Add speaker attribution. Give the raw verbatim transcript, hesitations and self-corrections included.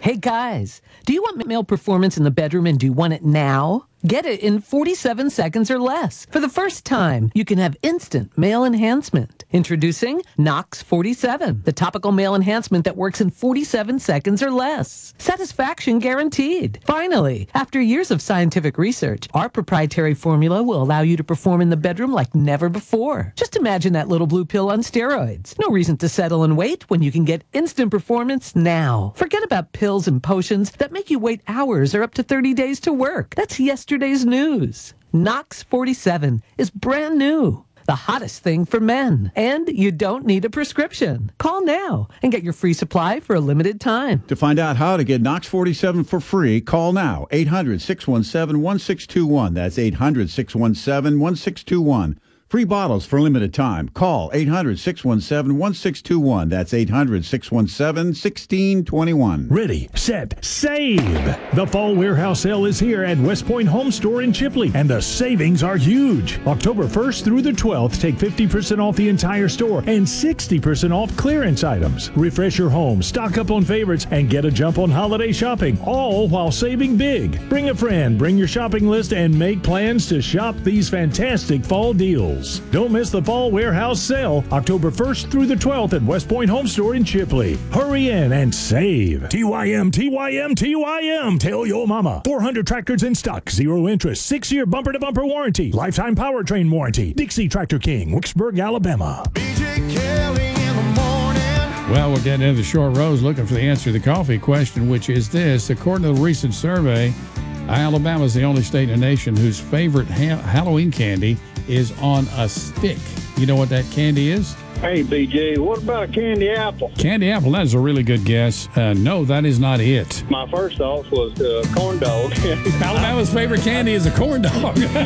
Speaker 1: Hey guys, do you want male performance in the bedroom and do you want it now? Get it in forty-seven seconds or less. For the first time, you can have instant male enhancement. Introducing Nox forty-seven, the topical male enhancement that works in forty-seven seconds or less. Satisfaction guaranteed. Finally, after years of scientific research, our proprietary formula will allow you to perform in the bedroom like never before. Just imagine that little blue pill on steroids. No reason to settle and wait when you can get instant performance now. Forget about pills and potions that make you wait hours or up to thirty days to work. That's yesterday's news. Nox forty-seven is brand new. The hottest thing for men. And you don't need a prescription. Call now and get your free supply for a limited time.
Speaker 2: To find out how to get Nox forty-seven for free, call now. eight hundred, six one seven, one six two one. That's eight hundred, six one seven, one six two one. Free bottles for limited time. Call eight hundred, six one seven, one six two one. That's eight hundred, six one seven, one six two one.
Speaker 3: Ready, set, save! The Fall Warehouse Sale is here at West Point Home Store in Chipley, and the savings are huge. October first through the twelfth, take fifty percent off the entire store and sixty percent off clearance items. Refresh your home, stock up on favorites, and get a jump on holiday shopping, all while saving big. Bring a friend, bring your shopping list, and make plans to shop these fantastic fall deals. Don't miss the Fall Warehouse Sale, October first through the twelfth at West Point Home Store in Chipley. Hurry in and save. T Y M, T Y M, T Y M. Tell your mama. four hundred tractors in stock, zero interest, six-year bumper-to-bumper warranty, lifetime powertrain warranty. Dixie Tractor King, Wicksburg, Alabama.
Speaker 4: B J Kelly in the morning.
Speaker 5: Well, we're getting into the short rows looking for the answer to the coffee question, which is this. According to a recent survey, Alabama is the only state in the nation whose favorite ha- Halloween candy is on a stick. You know what that candy is?
Speaker 6: Hey, B J, what about a candy apple?
Speaker 5: Candy apple, that is a really good guess. Uh, no, that is not it.
Speaker 6: My first thought was uh, corn dog.
Speaker 5: Alabama's favorite candy is a corn dog.